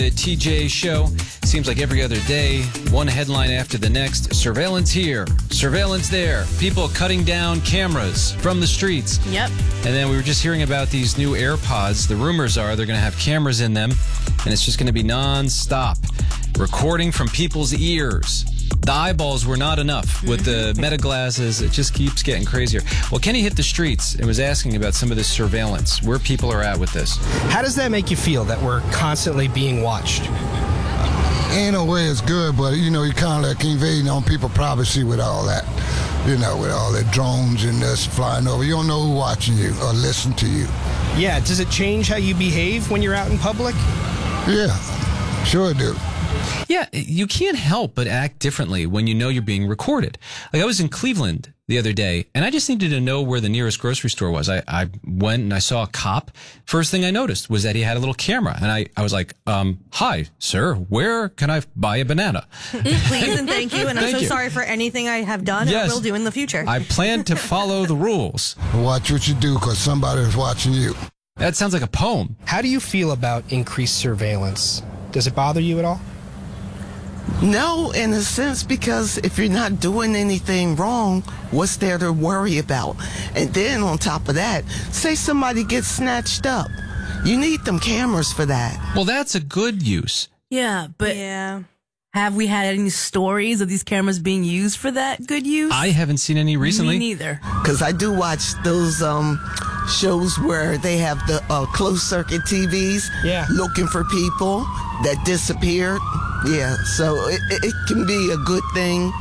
The TJ show seems like every other day, one headline after the next. Surveillance here, surveillance there. People cutting down cameras from the streets. Yep. And then we were just hearing about these new AirPods. The rumors are they're going to have cameras in them, and it's just going to be nonstop recording from people's ears. The eyeballs were not enough with the meta glasses. It just keeps getting crazier. Well, Kenny hit the streets and was asking about some of this surveillance, where people are at with this. How does that make you feel that we're constantly being watched? In a way, it's good, but, you kind of like invading on people's privacy with all that. With all the drones and this flying over. You don't know who's watching you or listening to you. Yeah, does it change how you behave when you're out in public? Yeah, sure it do. Yeah, you can't help but act differently when you know you're being recorded. Like, I was in Cleveland the other day, and I just needed to know where the nearest grocery store was. I went and I saw a cop. First thing I noticed was that he had a little camera, and I was like, hi, sir, where can I buy a banana? Please and thank you, and I'm so sorry for anything I have done and will do in the future. I plan to follow the rules. Watch what you do, because somebody is watching you. That sounds like a poem. How do you feel about increased surveillance? Does it bother you at all? No, in a sense, because if you're not doing anything wrong, what's there to worry about? And then on top of that, say somebody gets snatched up. You need them cameras for that. Well, that's a good use. Yeah, but have we had any stories of these cameras being used for that good use? I haven't seen any recently. Me neither. Because I do watch those shows where they have the closed circuit TVs looking for people that disappeared. Yeah, so it can be a good thing.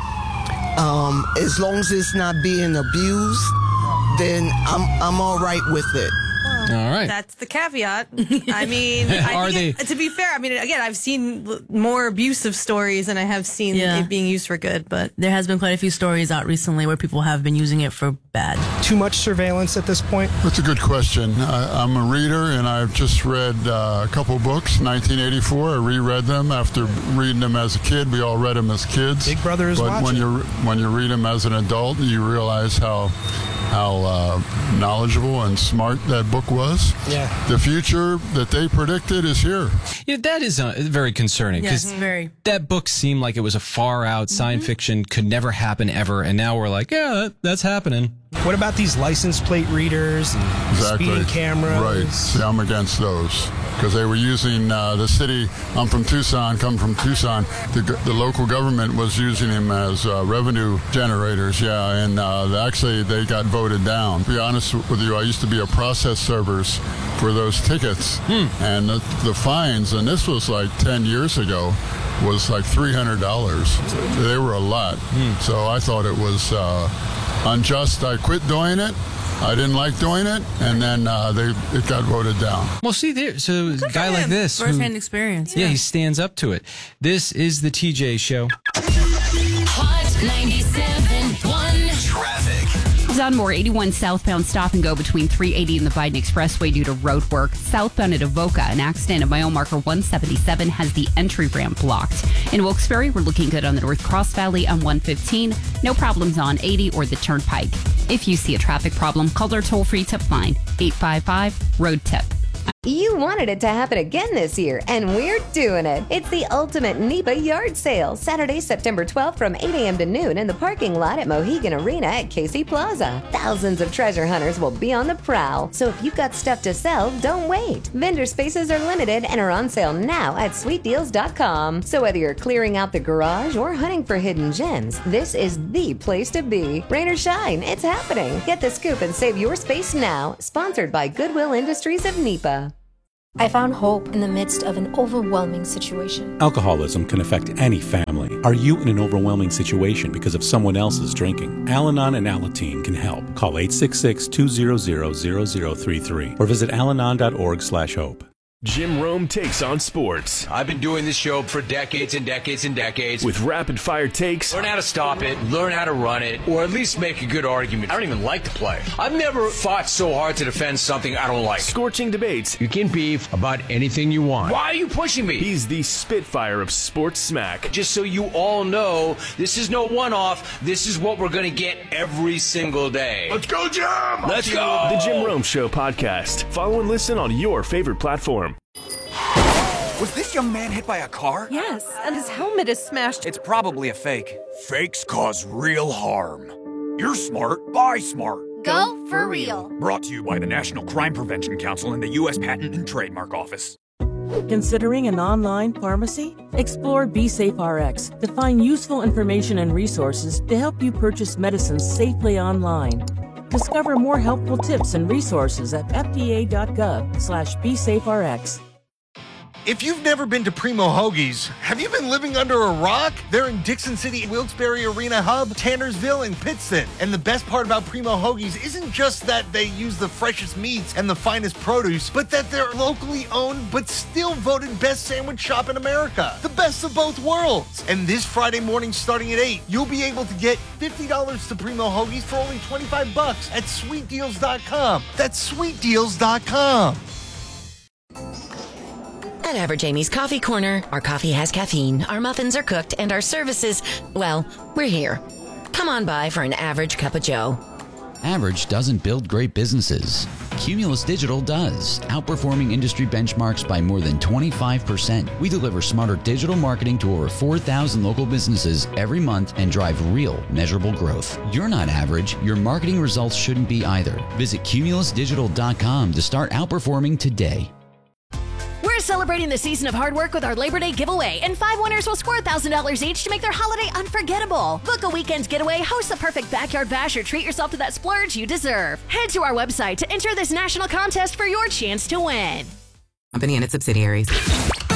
As long as it's not being abused, then I'm all right with it. All right. That's the caveat. I mean, to be fair, I mean, again, I've seen more abusive stories than I have seen it being used for good, but there has been quite a few stories out recently where people have been using it for bad. Too much surveillance at this point? That's a good question. I'm a reader, and I've just read a couple books. 1984, I reread them after reading them as a kid. We all read them as kids. Big Brother is watching. When you read them as an adult, you realize how knowledgeable and smart that book was. Yeah. The future that they predicted is here. Yeah, that is very concerning, because that book seemed like it was a far out science fiction, could never happen ever, and now we're like, yeah, that's happening. What about these license plate readers and speeding cameras? Right. See, I'm against those, because they were using the city. I'm from Tucson, come from Tucson. The local government was using them as revenue generators, and actually they got voted down. To be honest with you, I used to be a process servers for those tickets, and the fines, and this was like 10 years ago, was like $300. They were a lot. So I thought it was unjust. I quit doing it. I didn't like doing it, and then it got voted down. Well, see, so a guy like this, first-hand experience. Yeah, he stands up to it. This is the TJ Show. Hot 97.1 Traffic. Dunmore 81 southbound stop and go between 380 and the Biden Expressway due to road work. Southbound at Avoca, an accident at mile marker 177 has the entry ramp blocked. In Wilkes-Barre, we're looking good on the North Cross Valley on 115. No problems on 80 or the Turnpike. If you see a traffic problem, call our toll-free tip line, 855-ROAD-TIP. You wanted it to happen again this year, and we're doing it. It's the ultimate NEPA yard sale, Saturday, September 12th from 8 a.m. to noon in the parking lot at Mohegan Arena at Casey Plaza. Thousands of treasure hunters will be on the prowl, so if you've got stuff to sell, don't wait. Vendor spaces are limited and are on sale now at sweetdeals.com. So whether you're clearing out the garage or hunting for hidden gems, this is the place to be. Rain or shine, it's happening. Get the scoop and save your space now. Sponsored by Goodwill Industries of NEPA. I found hope in the midst of an overwhelming situation. Alcoholism can affect any family. Are you in an overwhelming situation because of someone else's drinking? Al-Anon and Alateen can help. Call 866-200-0033 or visit alanon.org/hope. Jim Rome takes on sports. I've been doing this show for decades and decades and decades. With rapid-fire takes. Learn how to stop it, learn how to run it, or at least make a good argument. I don't even like the play. I've never fought so hard to defend something I don't like. Scorching debates. You can beef about anything you want. Why are you pushing me? He's the Spitfire of sports smack. Just so you all know, this is no one-off. This is what we're going to get every single day. Let's go, Jim! Let's go! The Jim Rome Show podcast. Follow and listen on your favorite platform. Was this young man hit by a car? Yes, and his helmet is smashed. It's probably a fake. Fakes cause real harm. You're smart. Buy smart. Go for real. Brought to you by the National Crime Prevention Council and the U.S. Patent and Trademark Office. Considering an online pharmacy? Explore BeSafeRx to find useful information and resources to help you purchase medicines safely online. Discover more helpful tips and resources at fda.gov/BeSafeRx. If you've never been to Primo Hoagies, have you been living under a rock? They're in Dixon City, Wilkes-Barre Arena Hub, Tannersville, and Pittston. And the best part about Primo Hoagies isn't just that they use the freshest meats and the finest produce, but that they're locally owned but still voted best sandwich shop in America. The best of both worlds. And this Friday morning starting at 8, you'll be able to get $50 to Primo Hoagies for only $25 at sweetdeals.com. That's sweetdeals.com. At Average Amy's Coffee Corner, our coffee has caffeine, our muffins are cooked, and our services, well, we're here. Come on by for an average cup of joe. Average doesn't build great businesses. Cumulus Digital does, outperforming industry benchmarks by more than 25%. We deliver smarter digital marketing to over 4,000 local businesses every month and drive real, measurable growth. You're not average. Your marketing results shouldn't be either. Visit cumulusdigital.com to start outperforming today. We're celebrating the season of hard work with our Labor Day giveaway, and 5 winners will score $1,000 each to make their holiday unforgettable. Book a weekend getaway, host the perfect backyard bash, or treat yourself to that splurge you deserve. Head to our website to enter this national contest for your chance to win. Company and its subsidiaries.